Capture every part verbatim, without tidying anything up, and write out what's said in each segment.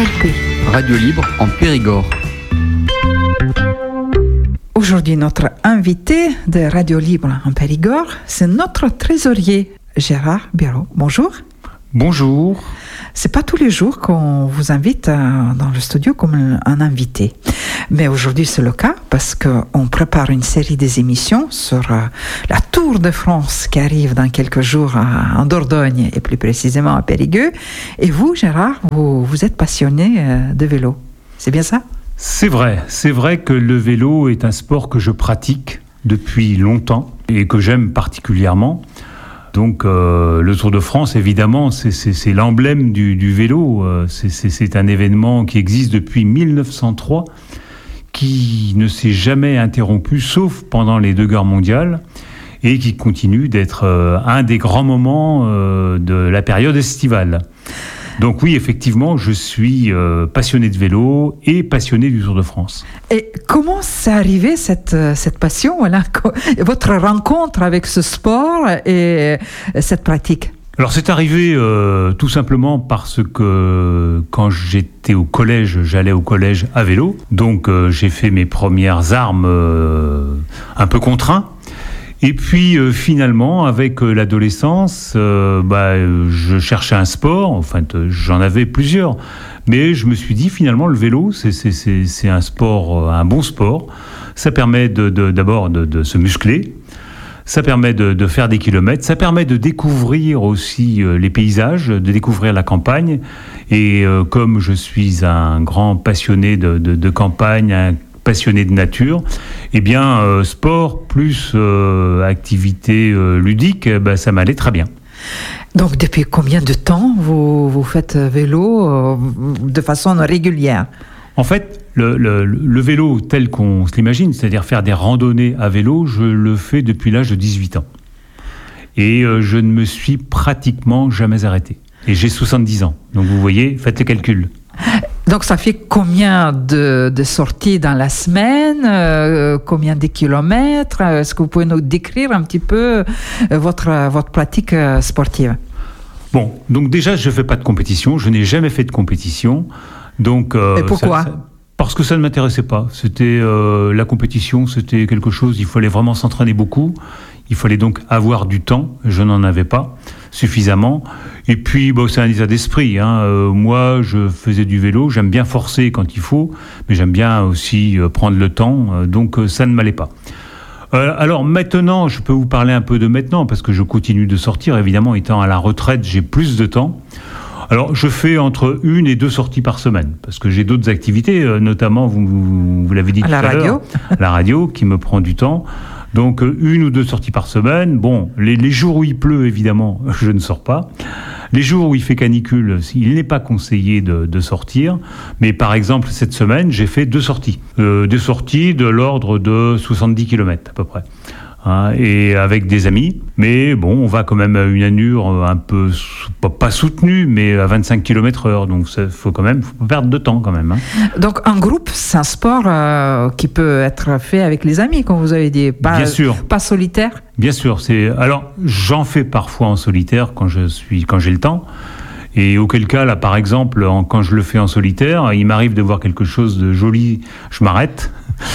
L P. Radio Libre en Périgord. Aujourd'hui, notre invité de Radio Libre en Périgord, c'est notre trésorier, Gérard Béraud. Bonjour. Bonjour. C'est pas tous les jours qu'on vous invite dans le studio comme un invité. Mais aujourd'hui, c'est le cas parce qu'on prépare une série des émissions sur la Tour de France qui arrive dans quelques jours en Dordogne et plus précisément à Périgueux. Et vous, Gérard, vous, vous êtes passionné de vélo. C'est bien ça ? C'est vrai. C'est vrai que le vélo est un sport que je pratique depuis longtemps et que j'aime particulièrement. Donc euh, le Tour de France, évidemment, c'est, c'est, c'est l'emblème du, du vélo. C'est, c'est, c'est un événement qui existe depuis mille neuf cent trois, qui ne s'est jamais interrompu, sauf pendant les deux guerres mondiales, et qui continue d'être euh, un des grands moments euh, de la période estivale. Donc oui, effectivement, je suis euh, passionné de vélo et passionné du Tour de France. Et comment s'est arrivée cette, cette passion, voilà, votre rencontre avec ce sport et cette pratique ? Alors c'est arrivé euh, tout simplement parce que quand j'étais au collège, j'allais au collège à vélo. Donc euh, j'ai fait mes premières armes euh, un peu contraints. Et puis euh, finalement, avec euh, l'adolescence, euh, bah, euh, je cherchais un sport, enfin euh, j'en avais plusieurs, mais je me suis dit finalement le vélo, c'est, c'est, c'est, c'est un sport, euh, un bon sport. Ça permet de, de, d'abord de, de se muscler, ça permet de, de faire des kilomètres, ça permet de découvrir aussi euh, les paysages, de découvrir la campagne. Et euh, comme je suis un grand passionné de, de, de campagne, un passionné de nature, eh bien, euh, sport plus euh, activité euh, ludique, eh ben, ça m'allait très bien. Donc, depuis combien de temps vous, vous faites vélo euh, de façon régulière ? En fait, le, le, le vélo tel qu'on se l'imagine, c'est-à-dire faire des randonnées à vélo, je le fais depuis l'âge de dix-huit ans. Et euh, je ne me suis pratiquement jamais arrêté. Et j'ai soixante-dix ans. Donc, vous voyez, faites le calcul. Donc, ça fait combien de, de sorties dans la semaine, euh, combien de kilomètres ? Est-ce que vous pouvez nous décrire un petit peu votre, votre pratique sportive ? Bon, donc déjà, je ne fais pas de compétition. Je n'ai jamais fait de compétition. Donc, euh, Et pourquoi ? ça, ça, Parce que ça ne m'intéressait pas. C'était euh, la compétition, c'était quelque chose, il fallait vraiment s'entraîner beaucoup. Il fallait donc avoir du temps. Je n'en avais pas suffisamment. Et puis, bon, c'est un état d'esprit. Hein. Euh, moi, je faisais du vélo. J'aime bien forcer quand il faut, mais j'aime bien aussi euh, prendre le temps. Euh, donc, euh, ça ne m'allait pas. Euh, alors maintenant, je peux vous parler un peu de maintenant, parce que je continue de sortir. Évidemment, étant à la retraite, j'ai plus de temps. Alors, je fais entre une et deux sorties par semaine, parce que j'ai d'autres activités, euh, notamment, vous, vous, vous l'avez dit à tout la à radio. l'heure, la radio, qui me prend du temps. Donc, une ou deux sorties par semaine. Bon, les, les jours où il pleut, évidemment, je ne sors pas. Les jours où il fait canicule, il n'est pas conseillé de, de sortir. Mais par exemple, cette semaine, j'ai fait deux sorties. Euh, des sorties de l'ordre de soixante-dix kilomètres à peu près. Hein, et avec des amis. Mais bon, on va quand même à une allure un peu, pas, pas soutenue, mais à vingt-cinq kilomètres heure. Donc, il faut quand même, faut pas perdre de temps quand même. Hein. Donc, en groupe, c'est un sport euh, qui peut être fait avec les amis, comme vous avez dit. Pas, Bien sûr. Pas solitaire. Bien sûr. C'est, alors, j'en fais parfois en solitaire quand je suis, quand j'ai le temps. Et auquel cas, là, par exemple, en, quand je le fais en solitaire, il m'arrive de voir quelque chose de joli, je m'arrête.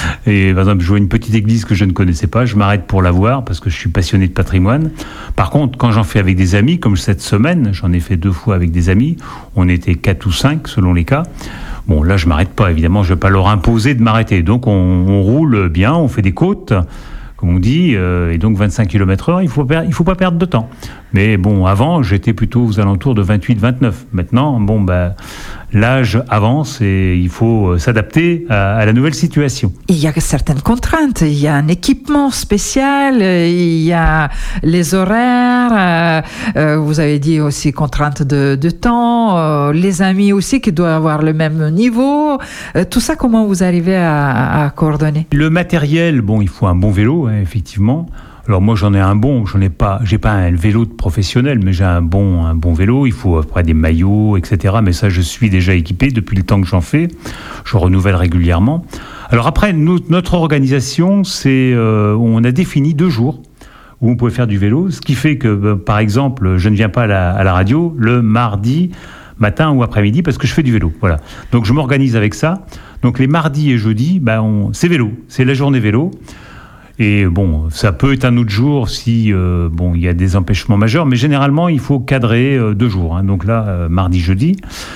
Et par exemple, je vois une petite église que je ne connaissais pas, je m'arrête pour la voir parce que je suis passionné de patrimoine. Par contre, quand j'en fais avec des amis, comme cette semaine, j'en ai fait deux fois avec des amis, on était quatre ou cinq selon les cas. Bon, là, je m'arrête pas, évidemment, je vais pas leur imposer de m'arrêter. Donc, on, on roule bien, on fait des côtes, comme on dit, euh, et donc vingt-cinq kilomètres heure, il faut per- il faut pas perdre de temps. Mais bon, avant, j'étais plutôt aux alentours de vingt-huit vingt-neuf. Maintenant, bon, bah, l'âge avance et il faut s'adapter à, à la nouvelle situation. Il y a certaines contraintes. Il y a un équipement spécial, il y a les horaires, euh, vous avez dit aussi contraintes de, de temps, euh, les amis aussi qui doivent avoir le même niveau. Euh, tout ça, comment vous arrivez à, à coordonner ? Le matériel, bon, il faut un bon vélo, hein, effectivement. Alors moi j'en ai un bon, j'en ai pas, j'ai pas un vélo de professionnel, mais j'ai un bon, un bon vélo. Il faut après des maillots, et cetera. Mais ça je suis déjà équipé depuis le temps que j'en fais. Je renouvelle régulièrement. Alors après nous, notre organisation, c'est, euh, on a défini deux jours où on pouvait faire du vélo, ce qui fait que, par exemple, je ne viens pas à la, à la radio le mardi matin ou après-midi, parce que je fais du vélo. Voilà. Donc je m'organise avec ça. Donc les mardis et jeudis, ben on, c'est vélo, c'est la journée vélo. Et bon, ça peut être un autre jour si euh, bon, il y a des empêchements majeurs, mais généralement il faut cadrer euh, deux jours. Hein. Donc là, euh, mardi, jeudi.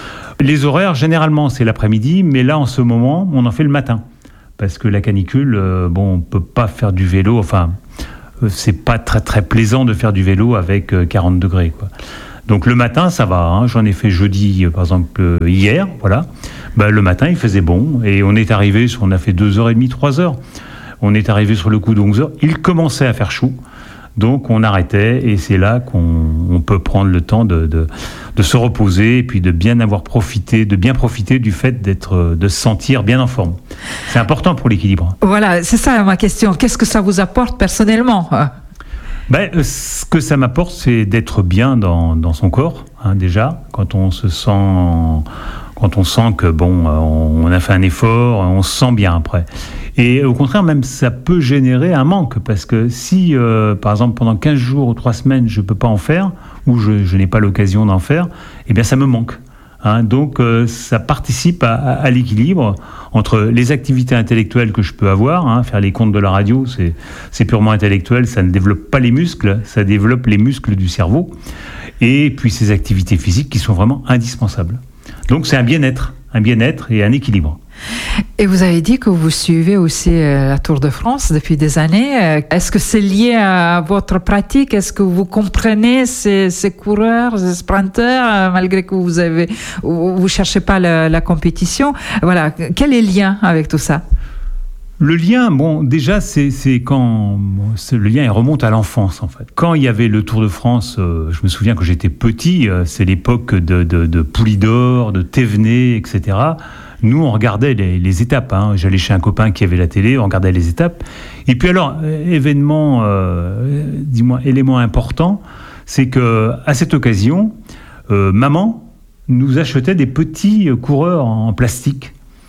Les horaires, généralement, c'est l'après-midi, mais là, en ce moment, on en fait le matin. Parce que la canicule, euh, bon, on ne peut pas faire du vélo, enfin, euh, c'est pas très très plaisant de faire du vélo avec euh, quarante degrés, quoi. Donc le matin, ça va, hein. J'en ai fait jeudi, euh, par exemple, euh, hier, voilà. Ben, le matin, il faisait bon, et on est arrivé, sur, on a fait deux heures trente, trois heures. On est arrivé sur le coup de onze heures, il commençait à faire chaud. Donc on arrêtait et c'est là qu'on on peut prendre le temps de, de, de se reposer et puis de bien avoir profité, de bien profiter du fait d'être, de se sentir bien en forme. C'est important pour l'équilibre. Voilà, c'est ça ma question. Qu'est-ce que ça vous apporte personnellement ? Ben, ce que ça m'apporte, c'est d'être bien dans, dans son corps, hein, déjà. Quand on se sent, quand on sent que bon, on a fait un effort, on se sent bien après. Et au contraire, même, ça peut générer un manque, parce que si, euh, par exemple, pendant quinze jours ou trois semaines, je ne peux pas en faire, ou je, je n'ai pas l'occasion d'en faire, eh bien, ça me manque. Hein. Donc, euh, ça participe à, à, à l'équilibre entre les activités intellectuelles que je peux avoir. Hein. Faire les comptes de la radio, c'est, c'est purement intellectuel, ça ne développe pas les muscles, ça développe les muscles du cerveau. Et puis, ces activités physiques qui sont vraiment indispensables. Donc, c'est un bien-être, un bien-être et un équilibre. Et vous avez dit que vous suivez aussi la Tour de France depuis des années. Est-ce que c'est lié à votre pratique ? Est-ce que vous comprenez ces, ces coureurs, ces sprinteurs, malgré que vous avez, vous cherchez pas la, la compétition ? Voilà, quel est le lien avec tout ça ? Le lien, bon, déjà, c'est, c'est quand c'est, le lien il remonte à l'enfance, en fait. Quand il y avait le Tour de France, euh, je me souviens que j'étais petit, euh, c'est l'époque de, de, de Poulidor, de Thévenet, et cetera. Nous, on regardait les, les étapes. Hein. J'allais chez un copain qui avait la télé, on regardait les étapes. Et puis alors, événement, euh, dis-moi, élément important, c'est que à cette occasion, euh, maman nous achetait des petits coureurs en plastique.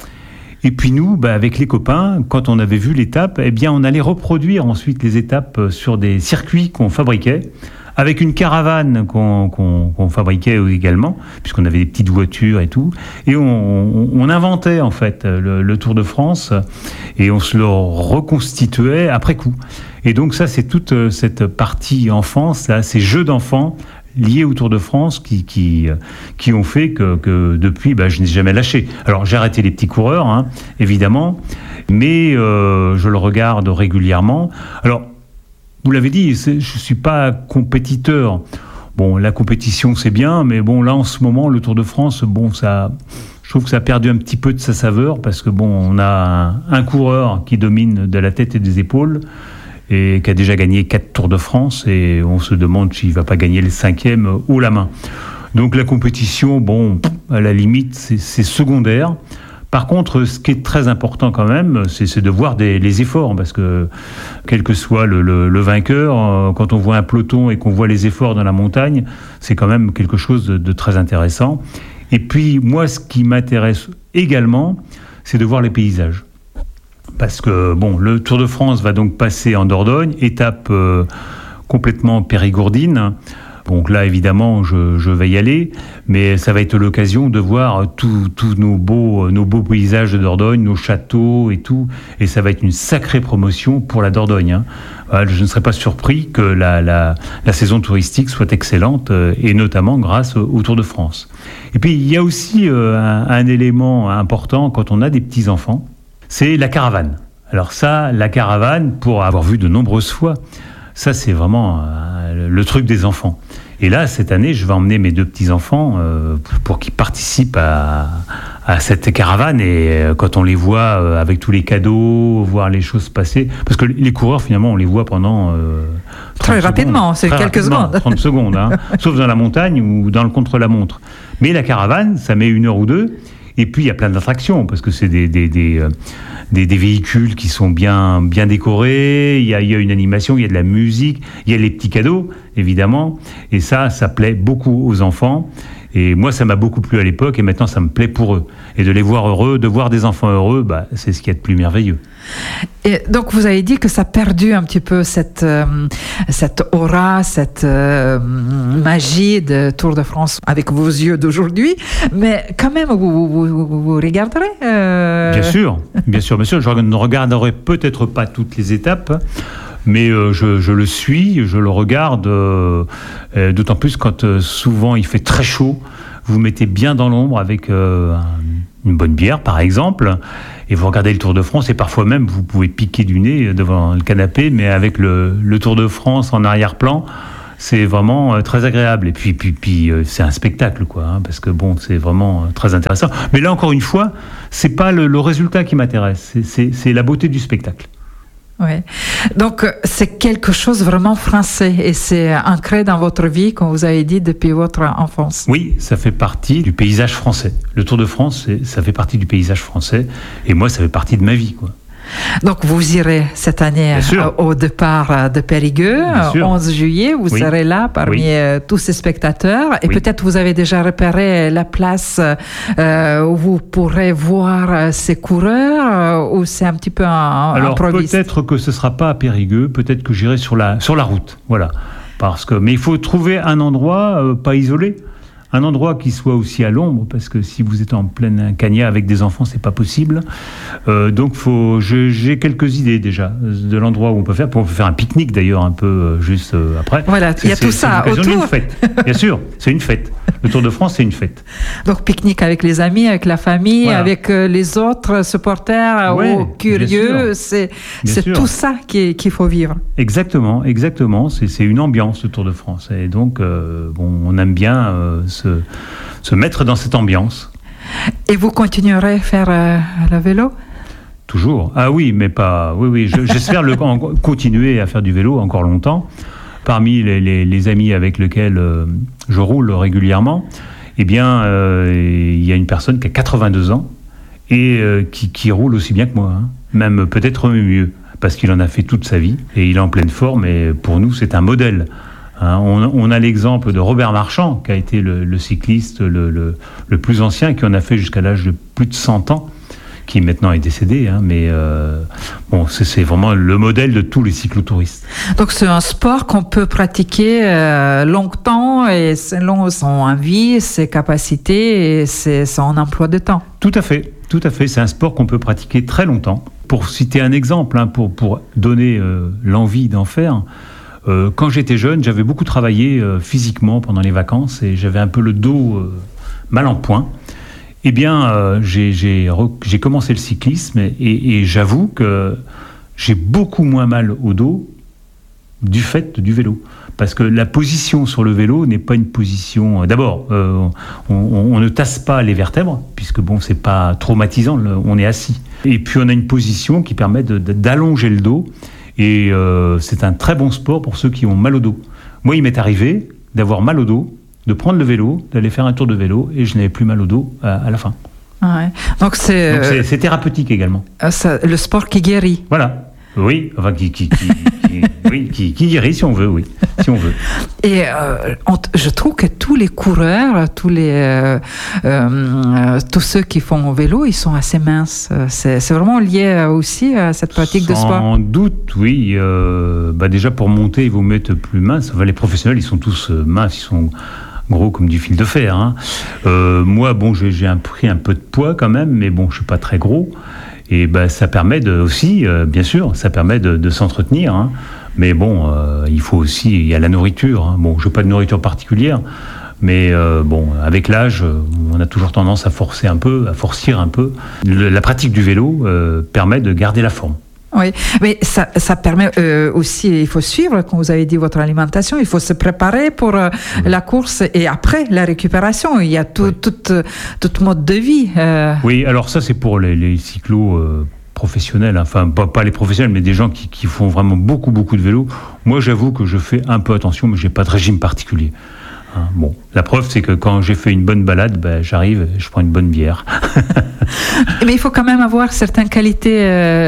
Et puis nous, bah, avec les copains, quand on avait vu l'étape, eh bien, on allait reproduire ensuite les étapes sur des circuits qu'on fabriquait, avec une caravane qu'on, qu'on, qu'on fabriquait également, puisqu'on avait des petites voitures et tout, et on, on, on inventait en fait le, le Tour de France, et on se le reconstituait après coup. Et donc ça, c'est toute cette partie enfance, là, ces jeux d'enfants liés au Tour de France qui, qui, qui ont fait que, que depuis, bah, je n'ai jamais lâché. Alors j'ai arrêté les petits coureurs, hein, évidemment, mais euh, je le regarde régulièrement. Alors, vous l'avez dit, je ne suis pas compétiteur. Bon, la compétition, c'est bien, mais bon, là, en ce moment, le Tour de France, bon, ça, je trouve que ça a perdu un petit peu de sa saveur, parce que bon, on a un, un coureur qui domine de la tête et des épaules, et qui a déjà gagné quatre Tours de France, et on se demande s'il ne va pas gagner le cinquième haut la main. Donc la compétition, bon, à la limite, c'est, c'est secondaire. Par contre, ce qui est très important quand même, c'est, c'est de voir des, les efforts, parce que quel que soit le, le, le vainqueur, euh, quand on voit un peloton et qu'on voit les efforts dans la montagne, c'est quand même quelque chose de, de très intéressant. Et puis, moi, ce qui m'intéresse également, c'est de voir les paysages. Parce que, bon, le Tour de France va donc passer en Dordogne, étape euh, complètement périgourdine. Donc là, évidemment, je, je vais y aller, mais ça va être l'occasion de voir tous nos beaux, nos beaux paysages de Dordogne, nos châteaux et tout, et ça va être une sacrée promotion pour la Dordogne. Hein. Voilà, je ne serais pas surpris que la, la, la saison touristique soit excellente, et notamment grâce au Tour de France. Et puis, il y a aussi euh, un, un élément important quand on a des petits-enfants, c'est la caravane. Alors ça, la caravane, pour avoir vu de nombreuses fois, ça, c'est vraiment euh, le truc des enfants. Et là, cette année, je vais emmener mes deux petits-enfants euh, pour qu'ils participent à, à cette caravane. Et euh, quand on les voit euh, avec tous les cadeaux, voir les choses passer... Parce que les coureurs, finalement, on les voit pendant... Euh, Très rapidement, c'est Très quelques rapidement, secondes. trente secondes, hein, sauf dans la montagne ou dans le contre-la-montre. Mais la caravane, ça met une heure ou deux. Et puis, il y a plein d'attractions, parce que c'est des... des, des euh, Des, des véhicules qui sont bien, bien décorés, il y, a, il y a une animation, il y a de la musique, il y a les petits cadeaux, évidemment, et ça, ça plaît beaucoup aux enfants. Et moi, ça m'a beaucoup plu à l'époque, et maintenant, ça me plaît pour eux. Et de les voir heureux, de voir des enfants heureux, bah, c'est ce qu'il y a de plus merveilleux. Et donc, vous avez dit que ça a perdu un petit peu cette, euh, cette aura, cette euh, magie de Tour de France avec vos yeux d'aujourd'hui. Mais quand même, vous, vous, vous, vous regarderez euh... Bien sûr, bien sûr, bien sûr. Je ne regarderai peut-être pas toutes les étapes, mais euh, je, je le suis, je le regarde, euh, euh, d'autant plus quand euh, souvent il fait très chaud. Vous vous mettez bien dans l'ombre avec euh, une bonne bière, par exemple, et vous regardez le Tour de France, et parfois même vous pouvez piquer du nez devant le canapé, mais avec le, le Tour de France en arrière-plan, c'est vraiment euh, très agréable. Et puis, puis, puis euh, c'est un spectacle, quoi, hein, parce que bon, c'est vraiment euh, très intéressant. Mais là, encore une fois, c'est pas le, le résultat qui m'intéresse, c'est, c'est, c'est la beauté du spectacle. Oui. Donc, c'est quelque chose vraiment français et c'est ancré dans votre vie, comme vous avez dit, depuis votre enfance. Oui, ça fait partie du paysage français. Le Tour de France, c'est, ça fait partie du paysage français et moi, ça fait partie de ma vie, quoi. Donc, vous irez cette année au départ de Périgueux, onze juillet, vous oui. serez là parmi oui. tous ces spectateurs et oui. peut-être vous avez déjà repéré la place euh, où vous pourrez voir ces coureurs ou c'est un petit peu un Alors, improviste. Peut-être que ce ne sera pas à Périgueux, peut-être que j'irai sur la, sur la route, voilà. Parce que, mais il faut trouver un endroit euh, pas isolé. Un endroit qui soit aussi à l'ombre, parce que si vous êtes en pleine cagnat avec des enfants, c'est pas possible. Euh, donc, faut, je, j'ai quelques idées déjà de l'endroit où on peut faire. On peut faire un pique-nique d'ailleurs, un peu euh, juste euh, après. Voilà, il y a tout ça c'est autour. Une fête, bien sûr, c'est une fête. Le Tour de France, c'est une fête. Donc, pique-nique avec les amis, avec la famille, voilà. avec euh, les autres supporters ouais, ou curieux. C'est, c'est tout ça qui, qu'il faut vivre. Exactement, exactement. C'est, c'est une ambiance, le Tour de France. Et donc, euh, bon, on aime bien euh, se, se mettre dans cette ambiance. Et vous continuerez à faire euh, le vélo ? Toujours. Ah oui, mais pas... Oui, oui, je, j'espère le, en, continuer à faire du vélo encore longtemps. Parmi les, les, les amis avec lesquels euh, je roule régulièrement, eh bien, euh, il y a une personne qui a quatre-vingt-deux ans et euh, qui, qui roule aussi bien que moi, hein. Même peut-être mieux, parce qu'il en a fait toute sa vie et il est en pleine forme et pour nous, c'est un modèle. Hein, on, on a l'exemple de Robert Marchand, qui a été le, le cycliste le, le, le plus ancien, qui en a fait jusqu'à l'âge de plus de cent ans, qui maintenant est décédé, hein, mais euh, bon, c'est, c'est vraiment le modèle de tous les cyclotouristes. Donc c'est un sport qu'on peut pratiquer euh, longtemps et selon son envie, ses capacités et ses, son emploi de temps. Tout à fait, tout à fait. C'est un sport qu'on peut pratiquer très longtemps. Pour citer un exemple, hein, pour, pour donner euh, l'envie d'en faire, euh, quand j'étais jeune, j'avais beaucoup travaillé euh, physiquement pendant les vacances et j'avais un peu le dos euh, mal en point. Eh bien, euh, j'ai, j'ai, j'ai commencé le cyclisme et, et j'avoue que j'ai beaucoup moins mal au dos du fait du vélo. Parce que la position sur le vélo n'est pas une position... Euh, d'abord, euh, on, on, on ne tasse pas les vertèbres, puisque bon, c'est pas traumatisant, le, on est assis. Et puis on a une position qui permet de, de, d'allonger le dos. Et euh, c'est un très bon sport pour ceux qui ont mal au dos. Moi, il m'est arrivé d'avoir mal au dos, de prendre le vélo, d'aller faire un tour de vélo, et je n'avais plus mal au dos à, à la fin. Ouais. Donc, c'est, Donc c'est, c'est thérapeutique également. Ça, le sport qui guérit. Voilà. Oui, enfin qui, qui, qui, qui, oui, qui, qui guérit si on veut, oui, si on veut. Et euh, on, je trouve que tous les coureurs, tous les, euh, euh, tous ceux qui font vélo, ils sont assez minces. C'est, c'est vraiment lié aussi à cette pratique Sans de sport. Sans doute, oui. Euh, bah déjà pour monter, il vaut mettre plus mince. Enfin, les professionnels, ils sont tous minces, ils sont gros comme du fil de fer. Hein. Euh, moi, bon, j'ai, j'ai un, pris un peu de poids quand même, mais bon, je suis pas très gros. Et ben, ça permet de, aussi, euh, bien sûr, ça permet de, de s'entretenir. Hein. Mais bon, euh, il faut aussi, il y a la nourriture. Hein. Bon, je n'ai pas de nourriture particulière, mais euh, bon, avec l'âge, on a toujours tendance à forcer un peu, à forcir un peu. Le, la pratique du vélo euh, permet de garder la forme. Oui, mais ça, ça permet euh, aussi, il faut suivre, comme vous avez dit, votre alimentation, il faut se préparer pour euh, oui. la course et après la récupération, il y a tout, oui. tout, tout mode de vie. Euh... Oui, alors ça c'est pour les, les cyclos euh, professionnels, enfin pas, pas les professionnels, mais des gens qui, qui font vraiment beaucoup, beaucoup de vélo. Moi j'avoue que je fais un peu attention, mais je n'ai pas de régime particulier. Hein, bon, la preuve, c'est que quand j'ai fait une bonne balade, ben, j'arrive, je prends une bonne bière. Mais il faut quand même avoir certaines qualités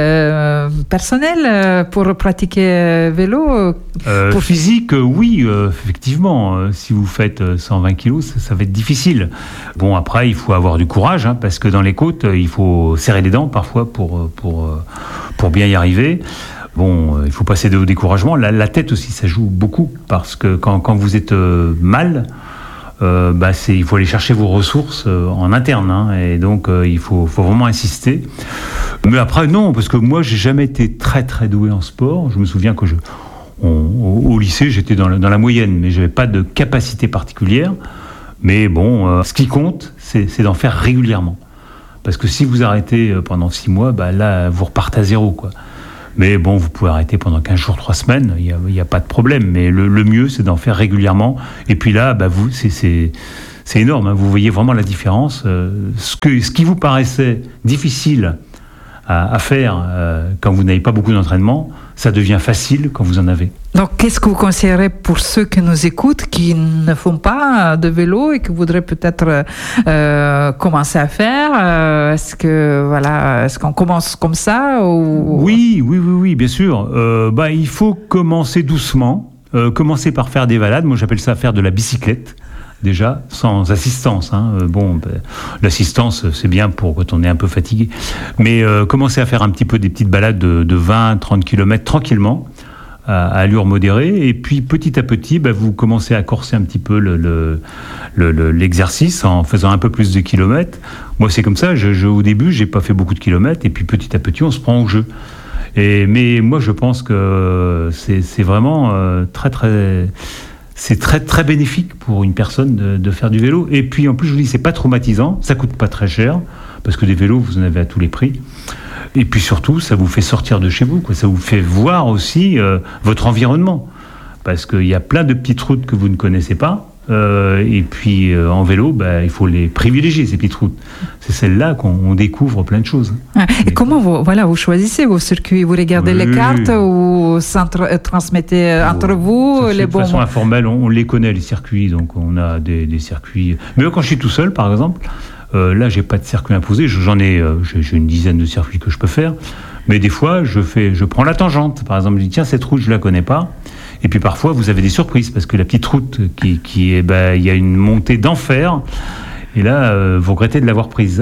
euh, personnelles pour pratiquer euh, vélo. Euh, pour... Physique, euh, oui, euh, effectivement. Euh, si vous faites cent vingt kilos, ça, ça va être difficile. Bon, après, il faut avoir du courage, hein, parce que dans les côtes, il faut serrer les dents parfois pour, pour, pour bien y arriver. Bon, il faut pas céder au découragement. La, la tête aussi, ça joue beaucoup, parce que quand, quand vous êtes euh, mal, euh, bah c'est, il faut aller chercher vos ressources euh, en interne, hein, et donc euh, il faut, faut vraiment insister. Mais après, non, parce que moi, j'ai jamais été très très doué en sport. Je me souviens que je, on, au, au lycée, j'étais dans la, dans la moyenne, mais j'avais pas de capacité particulière. Mais bon, euh, ce qui compte, c'est, c'est d'en faire régulièrement. Parce que si vous arrêtez pendant six mois, bah là, vous repartez à zéro, quoi. Mais bon, vous pouvez arrêter pendant quinze jours, trois semaines, il n'y a, a pas de problème. Mais le, le mieux, c'est d'en faire régulièrement. Et puis là, bah vous, c'est, c'est, c'est énorme, hein. Vous voyez vraiment la différence. Euh, ce, que, ce qui vous paraissait difficile à, à faire euh, quand vous n'avez pas beaucoup d'entraînement, ça devient facile quand vous en avez. Donc, qu'est-ce que vous conseillerez pour ceux qui nous écoutent, qui ne font pas de vélo et qui voudraient peut-être euh, commencer à faire euh, Est-ce que voilà, est-ce qu'on commence comme ça ou... Oui, oui, oui, oui, bien sûr. Euh, bah, il faut commencer doucement. Euh, commencer par faire des balades. Moi, j'appelle ça faire de la bicyclette. Déjà, sans assistance. Hein. Euh, bon, ben, l'assistance, c'est bien pour quand on est un peu fatigué. Mais euh, commencer à faire un petit peu des petites balades de, de vingt à trente kilomètres tranquillement, à, à allure modérée. Et puis, petit à petit, ben, vous commencez à corser un petit peu le, le, le, le, l'exercice en faisant un peu plus de kilomètres. Moi, c'est comme ça. Je, je, au début, j'ai pas fait beaucoup de kilomètres. Et puis, petit à petit, on se prend au jeu. Et, mais moi, je pense que c'est, c'est vraiment euh, très, très... C'est très très bénéfique pour une personne de, de faire du vélo. Et puis en plus, je vous dis, c'est pas traumatisant, ça coûte pas très cher, parce que des vélos, vous en avez à tous les prix. Et puis surtout, ça vous fait sortir de chez vous, quoi. Ça vous fait voir aussi euh, votre environnement. Parce qu'il y a plein de petites routes que vous ne connaissez pas. Euh, et puis euh, en vélo, bah, il faut les privilégier, ces petites routes. C'est celle-là qu'on on découvre plein de choses. Ah, et comment vous, voilà, vous choisissez vos circuits? Vous regardez oui. les cartes ou transmettez entre vous ça, les bons... De façon informelle, on, on les connaît, les circuits. Donc on a des, des circuits... Mais quand je suis tout seul, par exemple, euh, là, j'ai pas de circuit imposé. J'en ai, euh, j'ai, j'ai une dizaine de circuits que je peux faire. Mais des fois, je, fais, je prends la tangente. Par exemple, je dis, tiens, cette route, je la connais pas. Et puis parfois, vous avez des surprises, parce que la petite route, qui, qui est, bah, y a une montée d'enfer, et là, euh, vous regrettez de l'avoir prise.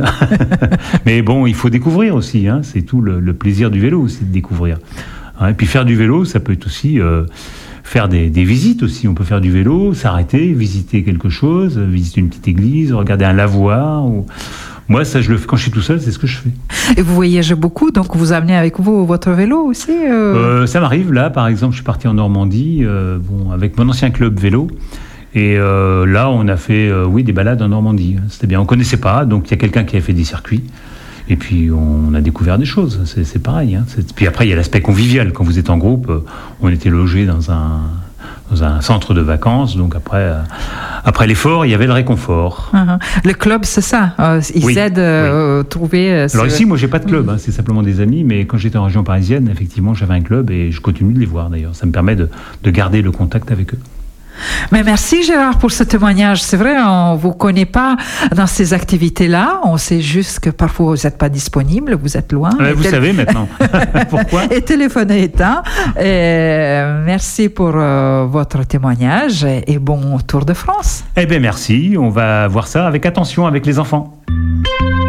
Mais bon, il faut découvrir aussi, hein, c'est tout le, le plaisir du vélo, c'est de découvrir. Hein, et puis faire du vélo, ça peut être aussi euh, faire des, des visites aussi. On peut faire du vélo, s'arrêter, visiter quelque chose, visiter une petite église, regarder un lavoir, ou... Moi, ça, je le fais quand je suis tout seul, c'est ce que je fais. Et vous voyagez beaucoup, donc vous amenez avec vous votre vélo aussi euh... Euh, Ça m'arrive, là, par exemple, je suis parti en Normandie, euh, bon, avec mon ancien club vélo, et euh, là, on a fait, euh, oui, des balades en Normandie. C'était bien, on ne connaissait pas, donc il y a quelqu'un qui a fait des circuits, et puis on a découvert des choses, c'est, c'est pareil. Hein. C'est... Puis après, il y a l'aspect convivial. Quand vous êtes en groupe, euh, on était logés dans un... dans un centre de vacances, donc après, euh, après l'effort, il y avait le réconfort. Uh-huh. Le club, c'est ça, euh, ils oui, aident à oui. euh, trouver... Euh, Alors ici, moi, j'ai pas de club, hein, c'est simplement des amis, mais quand j'étais en région parisienne, effectivement, j'avais un club et je continue de les voir d'ailleurs. Ça me permet de, de garder le contact avec eux. Mais merci Gérard pour ce témoignage. C'est vrai, on ne vous connaît pas dans ces activités-là. On sait juste que parfois vous n'êtes pas disponible, vous êtes loin. Ouais, vous tél... savez maintenant. Pourquoi? Et téléphone est éteint. Et merci pour euh, votre témoignage et bon Tour de France. Eh bien merci, on va voir ça avec attention avec les enfants.